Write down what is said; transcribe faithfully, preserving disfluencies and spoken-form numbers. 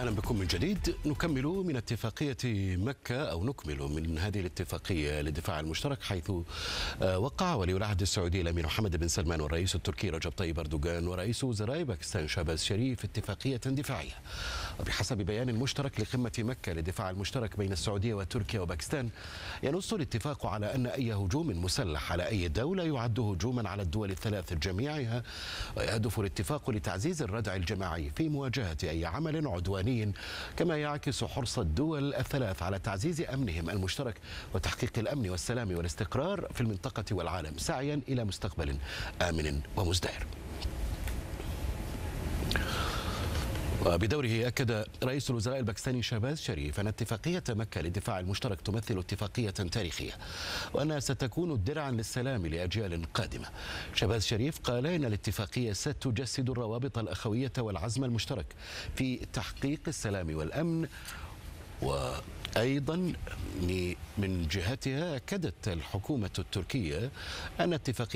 أهلا بكم من جديد. نكمل من اتفاقية مكة أو نكمل من هذه الاتفاقية للدفاع المشترك، حيث وقع ولي العهد السعودي الأمير محمد بن سلمان والرئيس التركي رجب طيب أردوغان ورئيس وزراء باكستان شهباز شريف اتفاقية دفاعية. وبحسب بيان مشترك لقمة مكة للدفاع المشترك بين السعودية وتركيا وباكستان، ينص الاتفاق على أن أي هجوم مسلح على أي دولة يعد هجوما على الدول الثلاث جميعها، ويهدف الاتفاق لتعزيز الردع الجماعي في مواجهة أي عمل عدواني، كما يعكس حرص الدول الثلاث على تعزيز أمنهم المشترك وتحقيق الأمن والسلام والاستقرار في المنطقة والعالم، سعيا إلى مستقبل آمن ومزدهر. وبدوره أكد رئيس الوزراء الباكستاني شهباز شريف أن اتفاقية مكة للدفاع المشترك تمثل اتفاقية تاريخية، وأنها ستكون درعا للسلام لأجيال قادمة. شهباز شريف قال إن الاتفاقية ستجسد الروابط الأخوية والعزم المشترك في تحقيق السلام والأمن. وأيضا من جهتها أكدت الحكومة التركية أن اتفاقية